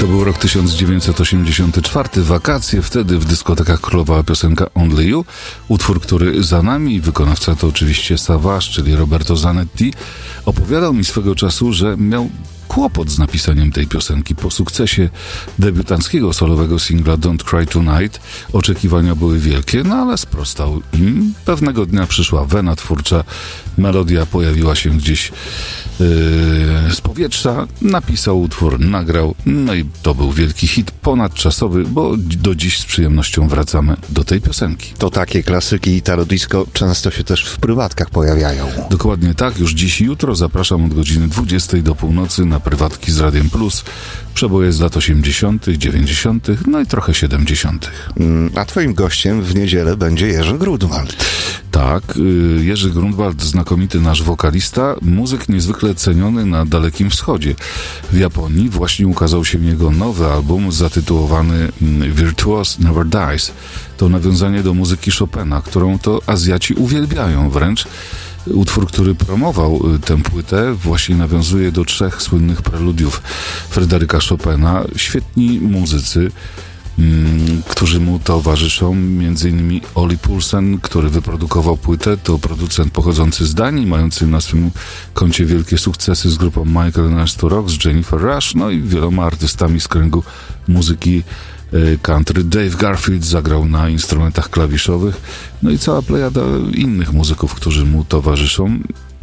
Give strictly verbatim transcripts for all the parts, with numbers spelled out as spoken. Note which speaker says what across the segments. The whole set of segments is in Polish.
Speaker 1: To był rok tysiąc dziewięćset osiemdziesiąty czwarty, wakacje, wtedy w dyskotekach królowała piosenka Only You, utwór, który za nami, wykonawca to oczywiście Savage, czyli Roberto Zanetti, opowiadał mi swego czasu, że miał kłopot z napisaniem tej piosenki. Po sukcesie debiutanckiego solowego singla Don't Cry Tonight oczekiwania były wielkie, no ale sprostał im. Pewnego dnia przyszła wena twórcza, melodia pojawiła się gdzieś yy, z powietrza, napisał utwór, nagrał, no i to był wielki hit, ponadczasowy, bo do dziś z przyjemnością wracamy do tej piosenki.
Speaker 2: To takie klasyki Italo Disco często się też w prywatkach pojawiają.
Speaker 1: Dokładnie tak, już dziś i jutro zapraszam od godziny dwudziestej do północy na prywatki z Radiem Plus. Przeboje z lat osiemdziesiątych, dziewięćdziesiątych, no i trochę siedemdziesiątych.
Speaker 2: A twoim gościem w niedzielę będzie Jerzy Grunwald.
Speaker 1: Tak, Jerzy Grunwald, znakomity nasz wokalista, muzyk niezwykle ceniony na Dalekim Wschodzie. W Japonii właśnie ukazał się jego nowy album zatytułowany Virtuos Never Dies. To nawiązanie do muzyki Chopina, którą to Azjaci uwielbiają wręcz. Utwór, który promował tę płytę, właśnie nawiązuje do trzech słynnych preludiów Fryderyka Chopina. Świetni muzycy, mm, którzy mu towarzyszą, między innymi Oli Poulsen, który wyprodukował płytę, to producent pochodzący z Danii, mający na swym koncie wielkie sukcesy z grupą Michael Nance to Rock, z Jennifer Rush, no i wieloma artystami z kręgu muzyki country. Dave Garfield zagrał na instrumentach klawiszowych, no i cała plejada innych muzyków, którzy mu towarzyszą.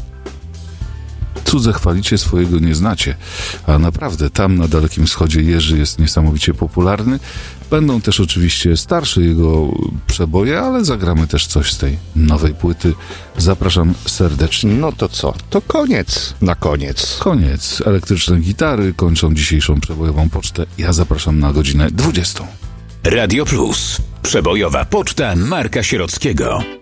Speaker 1: Cudze chwalicie, swojego nie znacie, a naprawdę tam na Dalekim Wschodzie Jerzy jest niesamowicie popularny. Będą też oczywiście starsze jego przeboje, ale zagramy też coś z tej nowej płyty. Zapraszam serdecznie.
Speaker 2: No to co? To koniec na koniec.
Speaker 1: Koniec. Elektryczne gitary kończą dzisiejszą przebojową pocztę. Ja zapraszam na godzinę dwudziestą.
Speaker 3: Radio Plus. Przebojowa poczta Marka Sierockiego.